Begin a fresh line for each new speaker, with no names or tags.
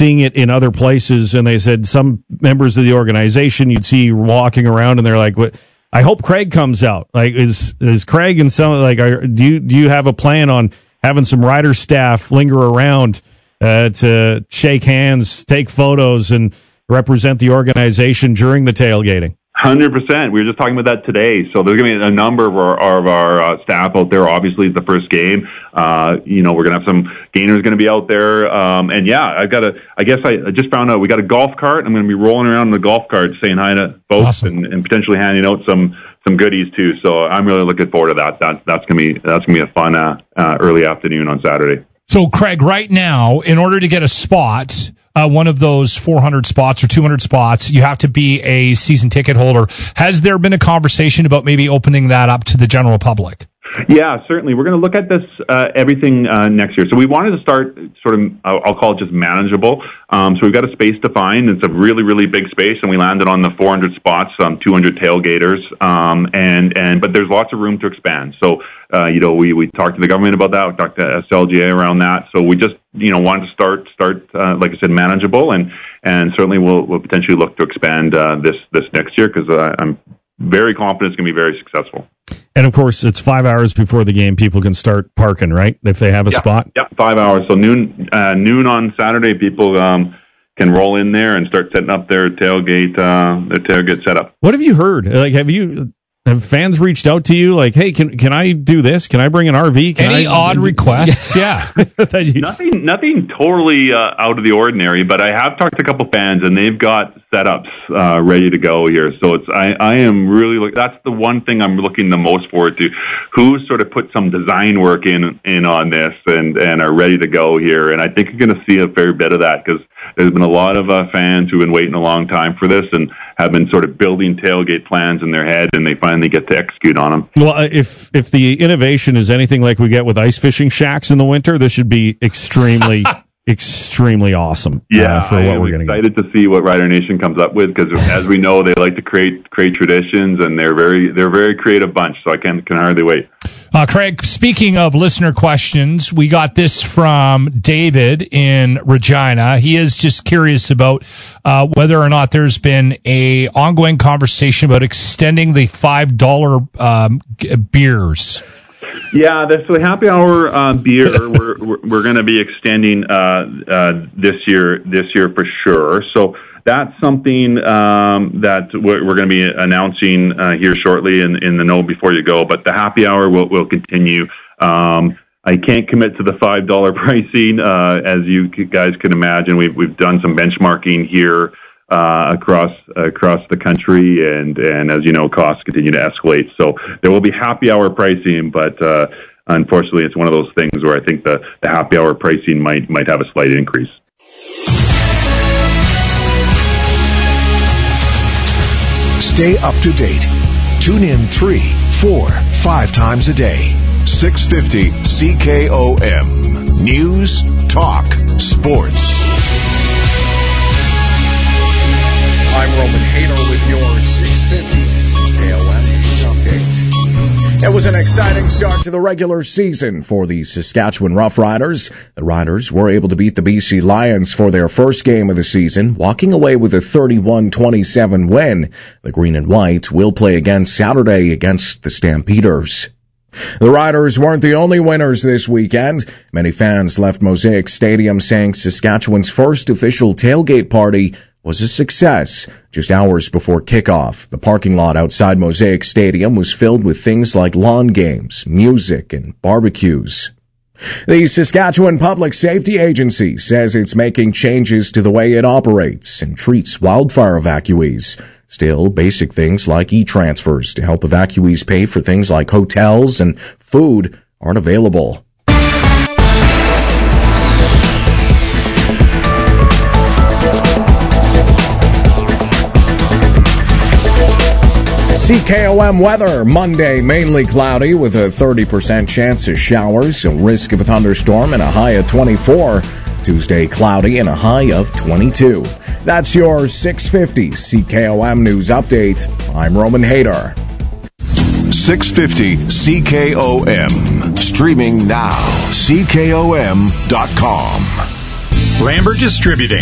seeing it in other places, and they said some members of the organization you'd see walking around, and they're like, "What? I hope Craig comes out. Like, is Craig and some like? Do you have a plan on having some rider staff linger around to shake hands, take photos, and represent the organization during the tailgating?"
100%. We were just talking about that today. So there's going to be a number of our staff out there. Obviously, it's the first game. We're going to have some gainers going to be out there. And yeah, I just found out we got a golf cart. I'm going to be rolling around in the golf cart saying hi to folks.
Awesome.
and potentially handing out some goodies too. So I'm really looking forward to that. That's going to be a fun early afternoon on Saturday.
So Craig, right now, in order to get a spot, one of those 400 spots or 200 spots, you have to be a season ticket holder. Has there been a conversation about maybe opening that up to the general public?
Yeah, certainly. We're going to look at this everything next year. So we wanted to start sort of, I'll call it just manageable. So we've got a space to find. It's a really, really big space, and we landed on the 400 spots, 200 tailgaters, but there's lots of room to expand. So we talked to the government about that. We talked to SLGA around that. So we just wanted to start like I said, manageable, and certainly we'll potentially look to expand this next year, because I'm very confident it's going to be very successful.
And of course, it's 5 hours before the game. People can start parking, right? If they have a spot. Yeah,
5 hours. So noon on Saturday, people can roll in there and start setting up their tailgate setup.
What have you heard? Like, have fans reached out to you? Like, hey, can I do this? Can I bring an RV?
Any odd requests? Yeah.
Nothing totally out of the ordinary, but I have talked to a couple fans, and they've got setups ready to go here. So I am really that's the one thing I'm looking the most forward to. Who sort of put some design work in on this and are ready to go here. And I think you're going to see a fair bit of that, because there's been a lot of fans who've been waiting a long time for this and have been sort of building tailgate plans in their head, and they finally get to execute on them.
Well, if the innovation is anything like we get with ice fishing shacks in the winter, this should be extremely extremely awesome.
Yeah,
for what we're going to get.
Excited to see what Rider Nation comes up with, because as we know, they like to create traditions, and they're a very creative bunch. So I can hardly wait.
Craig, speaking of listener questions, we got this from David in Regina. He is just curious about whether or not there's been a ongoing conversation about extending the $5 beers.
Yeah, so the happy hour beer we're going to be extending this year for sure. So that's something that we're going to be announcing here shortly in the Know Before You Go. But the happy hour will continue. I can't commit to the $5 pricing, as you guys can imagine. We've done some benchmarking here across the country, and as you know, costs continue to escalate. So there will be happy hour pricing, but unfortunately, it's one of those things where I think the happy hour pricing might have a slight increase.
Stay up to date. Tune in 3, 4, 5 times a day. 650 CKOM. News, talk, sports.
I'm Roman Hader with your 650 CKOM News Update. It was an exciting start to the regular season for the Saskatchewan Roughriders. The Riders were able to beat the BC Lions for their first game of the season, walking away with a 31-27 win. The Green and White will play again Saturday against the Stampeders. The Riders weren't the only winners this weekend. Many fans left Mosaic Stadium saying Saskatchewan's first official tailgate party was a success. Just hours before kickoff, the parking lot outside Mosaic Stadium was filled with things like lawn games, music, and barbecues. The Saskatchewan Public Safety Agency says it's making changes to the way it operates and treats wildfire evacuees. Still, basic things like e-transfers to help evacuees pay for things like hotels and food aren't available. CKOM weather. Monday, mainly cloudy with a 30% chance of showers, a risk of a thunderstorm, and a high of 24. Tuesday, cloudy and a high of 22. That's your 650 CKOM News Update. I'm Roman Hader.
650 CKOM. Streaming now. CKOM.com.
Lambert Distributing.